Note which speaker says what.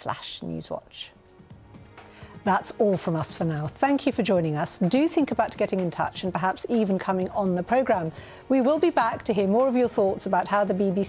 Speaker 1: bbc.co.uk/newswatch. That's all from us for now. Thank you for joining us. Do think about getting in touch and perhaps even coming on the programme. We will be back to hear more of your thoughts about how the BBC